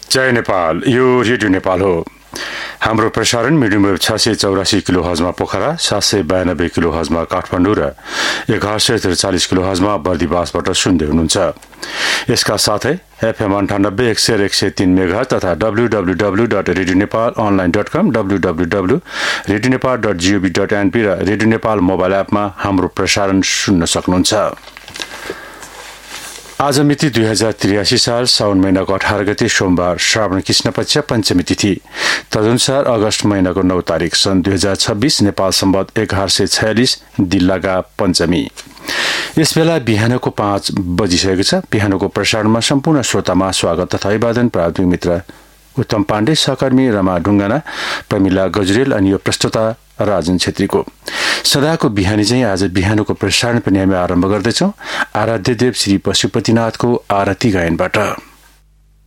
जय नेपाल, यो रेडियो नेपाल हो। हाम्रो प्रसारण medium wave 684 kilo हजमा Pokhara, 792 kilo हजमा Kathmandu र 1143 किलो हजमा बर्दिवासबाट सुन्दै हुनुहुन्छ। यसका साथै FM 98 100 103 मेगाहर्ज तथा www.radionepalonline.com, www.radionepal.gov.np र रेडियो नेपाल मोबाइल एपमा हाम्रो प्रसारण सुन्न सक्नुहुन्छ। आज मिति 2083 साल साउन महिनाको 18 गते सोमबार, श्रावण कृष्ण पक्ष पञ्चमी तिथि। तदनुसार अगस्त महिनाको 9 तारिक सन् 2026 नेपाल सम्वत 1146 दिल्लागा पञ्चमी। यस बेला बिहानको 5 बजिसकेको छ। बिहानको प्रसारणमा सम्पूर्ण श्रोतामा स्वागत तथा अभिवादन। प्राथमिक मित्र उत्तम पाण्डे, सहकर्मी रमा ढुङ्गाना, प्रमिला गजुरेल अनि यो प्रस्तुता राजन छेत्रीको। सदाको बिहानी चाहिँ आज बिहानको प्रसारण पनि हामी आरम्भ गर्दैछौँ आराध्य देव श्री पशुपतिनाथको आरती गायनबाट।